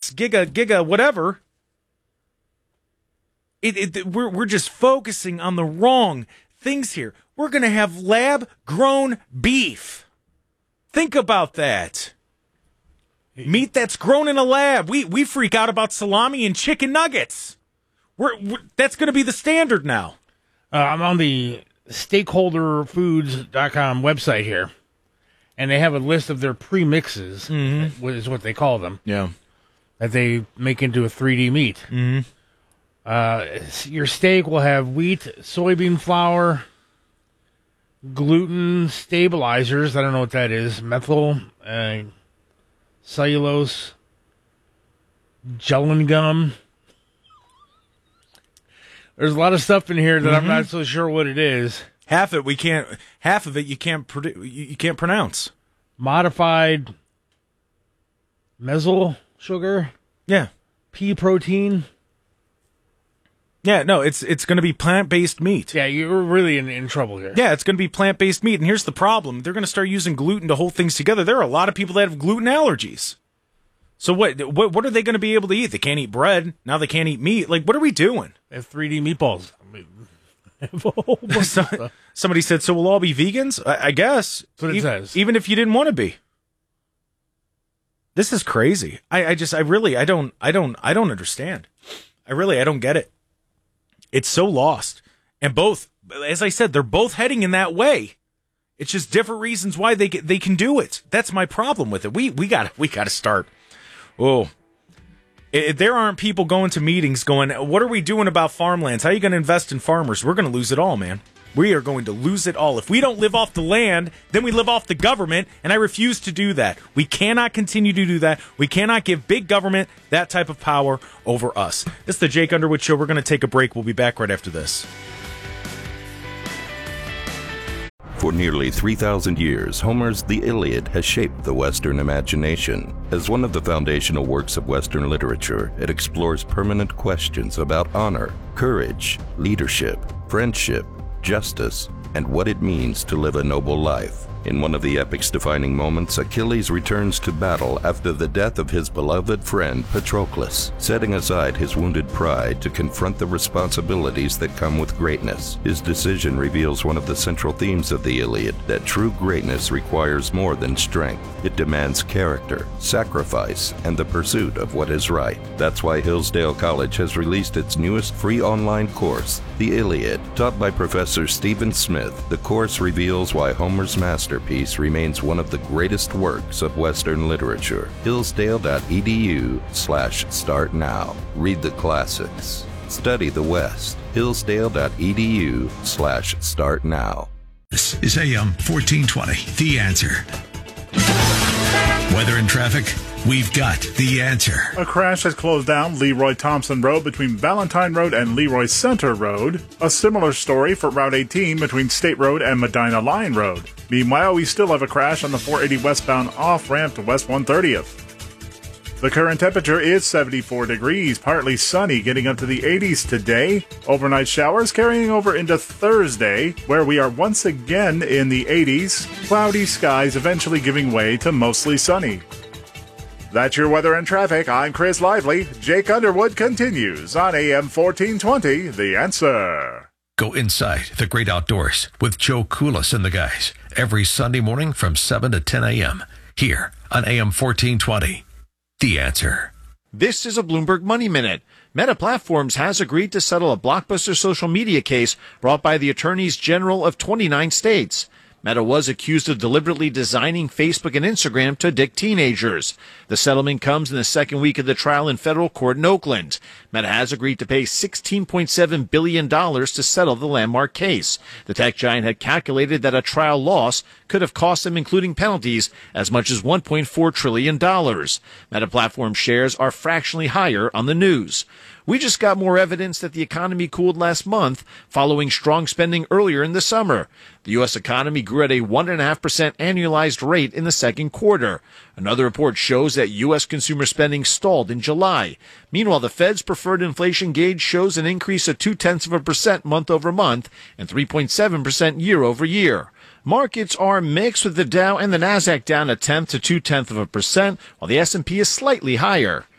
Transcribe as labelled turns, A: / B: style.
A: X, giga, whatever. We're just focusing on the wrong things here. We're going to have lab-grown beef. Think about that. Meat that's grown in a lab. We freak out about salami and chicken nuggets. That's going to be the standard now.
B: I'm on the stakeholderfoods.com website here, and they have a list of their premixes, is what they call them.
A: Yeah.
B: That they make into a 3D meat.
A: Mm-hmm.
B: Your steak will have wheat, soybean flour, gluten stabilizers. I don't know what that is. Methyl, cellulose, gellan gum. There's a lot of stuff in here that I'm not so sure what it is.
A: Half of it you can't pronounce.
B: Modified mesyl sugar.
A: Yeah.
B: Pea protein.
A: Yeah, no, it's going to be plant-based meat.
B: Yeah, you're really in trouble here.
A: Yeah, it's going to be plant-based meat, and here's the problem. They're going to start using gluten to hold things together. There are a lot of people that have gluten allergies. So what are they going to be able to eat? They can't eat bread. Now they can't eat meat. Like, what are we doing?
B: They have 3D meatballs.
A: Somebody said, so we'll all be vegans? I guess.
B: That's what it says.
A: Even if you didn't want to be. This is crazy. I don't understand. I don't get it. It's so lost. And both, as I said, they're both heading in that way. It's just different reasons why they can do it. That's my problem with it. We got to start. Oh, there aren't people going to meetings going, what are we doing about farmlands? How are you going to invest in farmers? We're going to lose it all, man. We are going to lose it all. If we don't live off the land, then we live off the government, and I refuse to do that. We cannot continue to do that. We cannot give big government that type of power over us. This is the Jake Underwood Show. We're going to take a break. We'll be back right after this.
C: For nearly 3,000 years, Homer's The Iliad has shaped the Western imagination. As one of the foundational works of Western literature, it explores permanent questions about honor, courage, leadership, friendship, justice, and what it means to live a noble life. In one of the epic's defining moments, Achilles returns to battle after the death of his beloved friend Patroclus, setting aside his wounded pride to confront the responsibilities that come with greatness. His decision reveals one of the central themes of the Iliad, that true greatness requires more than strength. It demands character, sacrifice, and the pursuit of what is right. That's why Hillsdale College has released its newest free online course, The Iliad. Taught by Professor Stephen Smith, the course reveals why Homer's masterpiece remains one of the greatest works of Western literature. Hillsdale.edu/start now. Read the classics. Study the West. Hillsdale.edu/start now.
D: This is AM 1420, The Answer. Weather and traffic, we've got the answer.
E: A crash has closed down Leroy Thompson Road between Valentine Road and Leroy Center Road. A similar story for Route 18 between State Road and Medina Line Road. Meanwhile, we still have a crash on the 480 westbound off-ramp to West 130th. The current temperature is 74 degrees, partly sunny, getting up to the 80s today. Overnight showers carrying over into Thursday, where we are once again in the 80s. Cloudy skies eventually giving way to mostly sunny. That's your weather and traffic. I'm Chris Lively. Jake Underwood continues on AM 1420, The Answer.
D: Go inside the great outdoors with Joe Koulis and the guys every Sunday morning from 7 to 10 a.m. here on AM 1420. The Answer.
F: This is a Bloomberg Money Minute. Meta Platforms has agreed to settle a blockbuster social media case brought by the attorneys general of 29 states. Meta was accused of deliberately designing Facebook and Instagram to addict teenagers. The settlement comes in the second week of the trial in federal court in Oakland. Meta has agreed to pay $16.7 billion to settle the landmark case. The tech giant had calculated that a trial loss could have cost them, including penalties, as much as $1.4 trillion. Meta Platform shares are fractionally higher on the news. We just got more evidence that the economy cooled last month following strong spending earlier in the summer. The U.S. economy grew at a 1.5% annualized rate in the second quarter. Another report shows that U.S. consumer spending stalled in July. Meanwhile, the Fed's preferred inflation gauge shows an increase of 0.2% month over month and 3.7% year over year. Markets are mixed, with the Dow and the Nasdaq down 0.1% to 0.2%, while the S&P is slightly higher.